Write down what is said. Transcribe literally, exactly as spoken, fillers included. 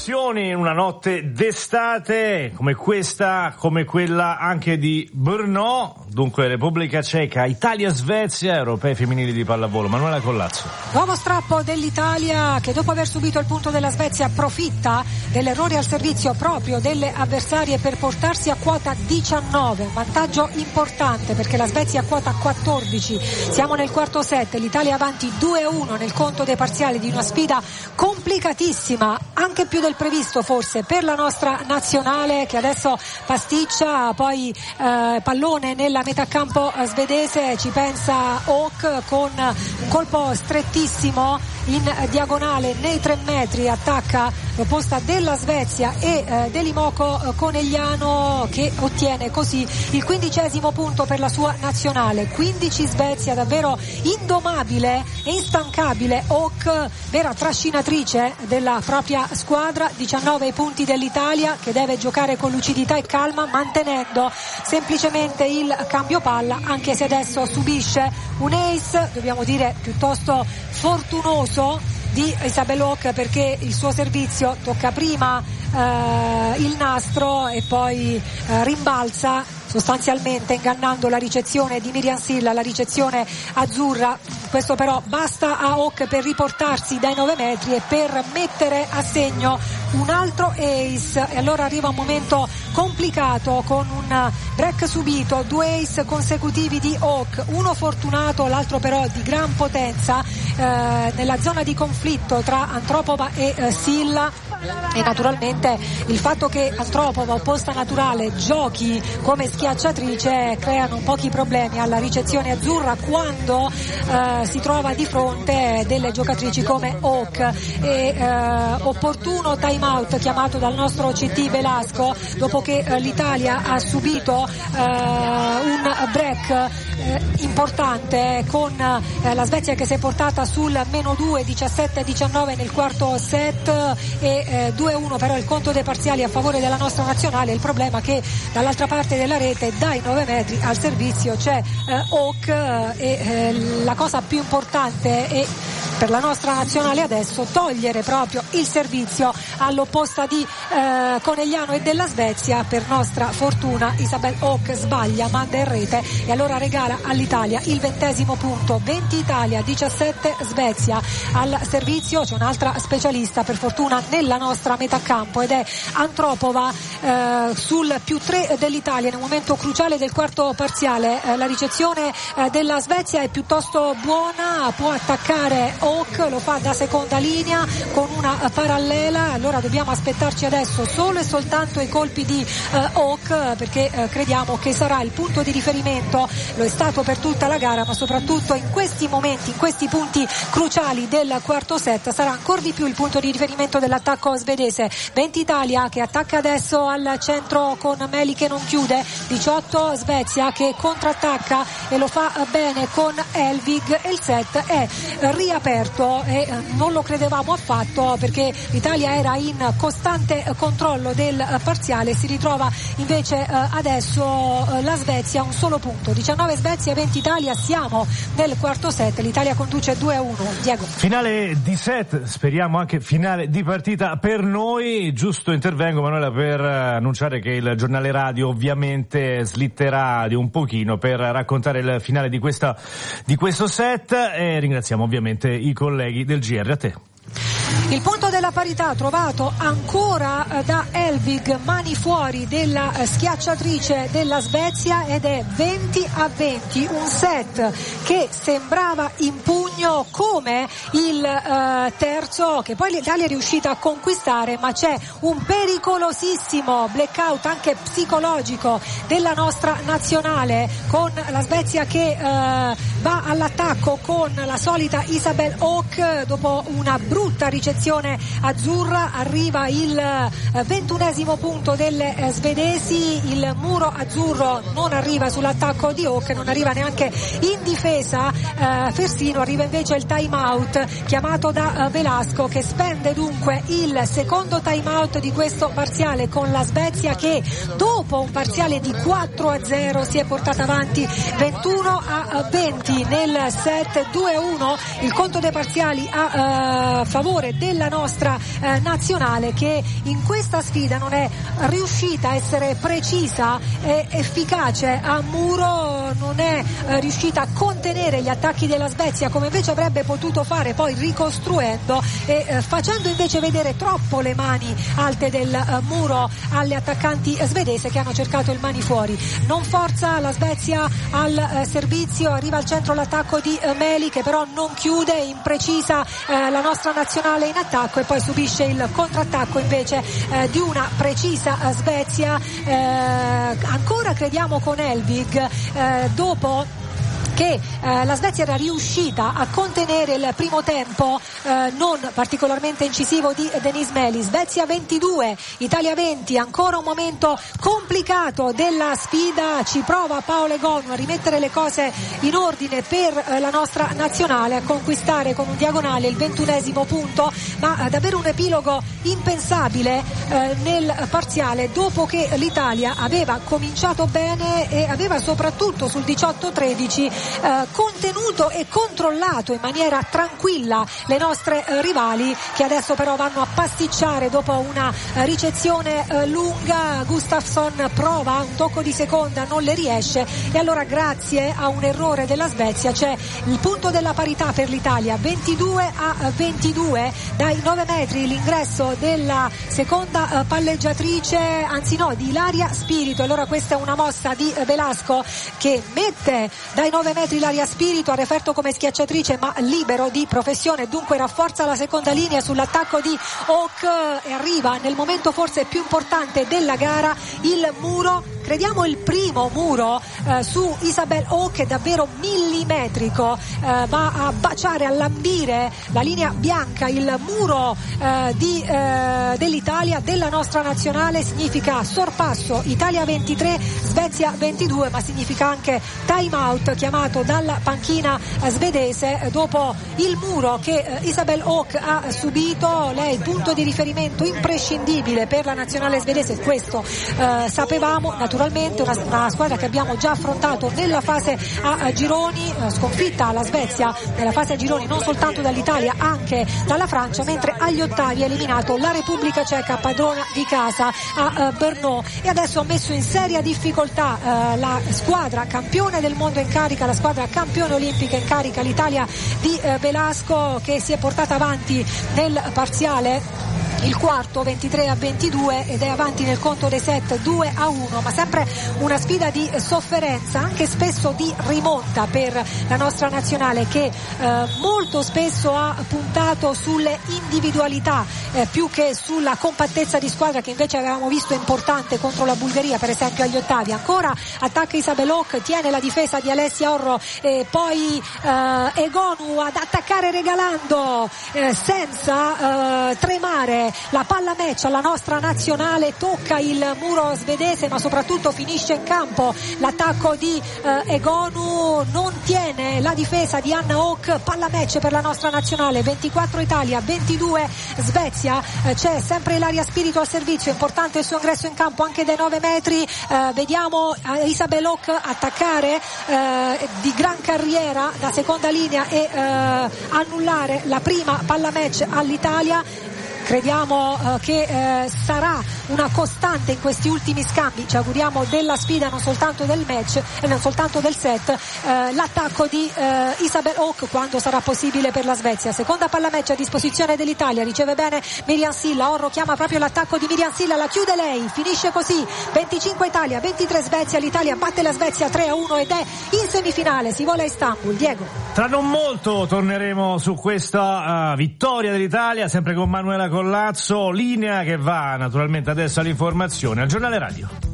In una notte d'estate come questa, come quella anche di Brno, dunque Repubblica Ceca, Italia-Svezia, europei femminili di pallavolo. Manuela Collazzo. Nuovo strappo dell'Italia che dopo aver subito il punto della Svezia approfitta dell'errore al servizio proprio delle avversarie per portarsi a quota diciannove, un vantaggio importante perché la Svezia è a quota quattordici. Siamo nel quarto set, l'Italia avanti due a uno nel conto dei parziali di una sfida complicatissima, anche più del previsto forse per la nostra nazionale che adesso pasticcia, poi eh, pallone nella metà campo svedese, ci pensa Hawk con un colpo strettissimo in diagonale nei tre metri, attacca l'opposta della Svezia e eh, Delimoco Conegliano che ottiene così il quindicesimo punto per la sua nazionale. Quindici Svezia, davvero indomabile e instancabile Hawk, vera trascinatrice della propria squadra. Diciannove i punti dell'Italia che deve giocare con lucidità e calma mantenendo semplicemente il cambio palla, anche se adesso subisce un ace, dobbiamo dire piuttosto fortunoso, di Isabelle Hawk, perché il suo servizio tocca prima eh, il nastro e poi eh, rimbalza sostanzialmente ingannando la ricezione di Miriam Silla, la ricezione azzurra. Questo però basta a Hawk per riportarsi dai nove metri e per mettere a segno un altro ace, e allora arriva un momento complicato con un break subito, due ace consecutivi di Hawk, uno fortunato, l'altro però di gran potenza eh, nella zona di conflitto tra Antropova e eh, Silla. E naturalmente il fatto che Antropova, opposta naturale, giochi come schiacciatrice creano pochi problemi alla ricezione azzurra quando eh, si trova di fronte delle giocatrici come Hawk. E eh, opportuno time out chiamato dal nostro C T Velasco dopo che eh, l'Italia ha subito eh, un break eh, importante con eh, la Svezia che si è portata sul meno due, diciassette a diciannove nel quarto set e eh, due a uno però il conto dei parziali a favore della nostra nazionale. Il problema è che dall'altra parte della rete dai nove metri al servizio c'è eh, Hawk eh, e eh, la cosa più importante è per la nostra nazionale adesso togliere proprio il servizio all'opposta di eh, Conegliano e della Svezia. Per nostra fortuna Isabelle Hawk sbaglia, manda in rete e allora regala all'Italia il ventesimo punto. Venti Italia, diciassette Svezia. Al servizio c'è un'altra specialista per fortuna nella nostra metà campo ed è Antropova eh, sul più tre dell'Italia nel momento cruciale del quarto parziale. Eh, la ricezione eh, della Svezia è piuttosto buona, può attaccare Hawk, lo fa da seconda linea con una parallela. Allora dobbiamo aspettarci adesso solo e soltanto i colpi di uh, Hawk perché uh, crediamo che sarà il punto di riferimento, lo è stato per tutta la gara ma soprattutto in questi momenti, in questi punti cruciali del quarto set sarà ancora di più il punto di riferimento dell'attacco svedese. venti Italia che attacca adesso al centro con Meli che non chiude, diciotto Svezia che contrattacca e lo fa bene con Elvig e il set è riaperto e non lo credevamo affatto perché l'Italia era in costante controllo del parziale. Si ritrova invece adesso la Svezia un solo punto, diciannove Svezia, venti Italia. Siamo nel quarto set, l'Italia conduce due a uno. Diego. Finale di set, speriamo anche finale di partita per noi. Giusto intervengo Manuela per annunciare che il giornale radio ovviamente slitterà di un pochino per raccontare il finale di questa di questo set e ringraziamo ovviamente i colleghi del G R. A te. Il punto della parità trovato ancora da Elvig, mani fuori della schiacciatrice della Svezia ed è venti a venti, un set che sembrava in pugno come il eh, terzo che poi l'Italia è riuscita a conquistare, ma c'è un pericolosissimo blackout anche psicologico della nostra nazionale con la Svezia che eh, va all'attacco con la solita Isabelle Hawk dopo una brutta ricezione azzurra. Arriva il ventunesimo ventunesimo punto delle eh, svedesi, il muro azzurro non arriva sull'attacco di Hawk, non arriva neanche in difesa eh, Fersino, arriva invece il time out chiamato da eh, Velasco, che spende dunque il secondo time out di questo parziale con la Svezia, che dopo un parziale di quattro a zero si è portata avanti ventuno a venti nel set. Due a uno il conto dei parziali a eh, favore della nostra eh, nazionale, che in questa sfida non è riuscita a essere precisa e efficace a muro, non è eh, riuscita a contenere gli attacchi della Svezia come invece avrebbe potuto fare, poi ricostruendo e eh, facendo invece vedere troppo le mani alte del eh, muro alle attaccanti svedesi, che hanno cercato il mani fuori. Non forza la Svezia al eh, servizio, arriva al centro l'attacco di eh, Meli, che però non chiude, imprecisa eh, la nostra nazionale in attacco, e poi subisce il contrattacco invece eh, di una precisa eh, Svezia. Eh, ancora crediamo con Elvig, eh, dopo che eh, la Svezia era riuscita a contenere il primo tempo eh, non particolarmente incisivo di Denis Meli. Svezia ventidue, Italia venti, ancora un momento complicato della sfida, ci prova Paolo Egonu a rimettere le cose in ordine per eh, la nostra nazionale, a conquistare con un diagonale il ventunesimo punto, ma eh, davvero un epilogo impensabile eh, nel parziale, dopo che l'Italia aveva cominciato bene e aveva soprattutto sul diciotto tredici Eh, contenuto e controllato in maniera tranquilla le nostre eh, rivali, che adesso però vanno a pasticciare dopo una eh, ricezione eh, lunga. Gustafsson prova un tocco di seconda, non le riesce, e allora grazie a un errore della Svezia c'è il punto della parità per l'Italia, ventidue a ventidue dai nove metri, l'ingresso della seconda eh, palleggiatrice, anzi no, di Ilaria Spirito. Allora questa è una mossa di eh, Velasco, che mette dai nove metri Ilaria Spirito a referto come schiacciatrice, ma libero di professione, dunque rafforza la seconda linea sull'attacco di Hawk, e arriva nel momento forse più importante della gara, il muro, crediamo il primo muro eh, su Isabel Hawk, è davvero millimetrico, eh, va a baciare, a lambire la linea bianca, il muro eh, di, eh, dell'Italia, della nostra nazionale. Significa sorpasso, Italia ventitré, Svezia ventidue, ma significa anche time out chiamato dalla panchina svedese dopo il muro che eh, Isabel Hawk ha subito. Lei punto di riferimento imprescindibile per la nazionale svedese, questo eh, sapevamo. Naturalmente una, una squadra che abbiamo già affrontato nella fase a, a gironi, eh, sconfitta la Svezia nella fase a gironi non soltanto dall'Italia, anche dalla Francia, mentre agli ottavi ha eliminato la Repubblica Ceca, padrona di casa, a eh, Brno, e adesso ha messo in seria difficoltà eh, la squadra campione del mondo in carica, la squadra campione olimpica in carica, l'Italia di eh, Velasco, che si è portata avanti nel parziale il quarto ventitré a ventidue ed è avanti nel conto dei set due a uno, ma sempre una sfida di sofferenza, anche spesso di rimonta per la nostra nazionale, che eh, molto spesso ha puntato sulle individualità eh, più che sulla compattezza di squadra, che invece avevamo visto importante contro la Bulgaria per esempio agli ottavi. Ancora attacca Isabel Hawk, tiene la difesa di Alessia Orro, e poi eh, Egonu ad attaccare regalando eh, senza eh, tremare la palla match alla nostra nazionale, tocca il muro svedese, ma soprattutto finisce in campo l'attacco di eh, Egonu, non tiene la difesa di Anna Hawk. Palla match per la nostra nazionale, ventiquattro Italia, ventidue Svezia. Eh, c'è sempre Ilaria Spirito al servizio, importante il suo ingresso in campo anche dai nove metri. Eh, vediamo eh, Isabel Hawk attaccare eh, di gran carriera da seconda linea e eh, annullare la prima palla match all'Italia. Crediamo eh, che eh, sarà una costante in questi ultimi scambi, ci auguriamo, della sfida, non soltanto del match e eh, non soltanto del set, eh, l'attacco di eh, Isabel Hawk quando sarà possibile per la Svezia. Seconda palla match a disposizione dell'Italia, riceve bene Miriam Silla, Orro chiama proprio l'attacco di Miriam Silla, la chiude lei, finisce così venticinque Italia, ventitré Svezia, l'Italia batte la Svezia tre a uno ed è in semifinale, si vola a Istanbul. Diego. Tra non molto torneremo su questa uh, vittoria dell'Italia, sempre con Manuela Collazzo, linea che va naturalmente adesso all'informazione al Giornale Radio.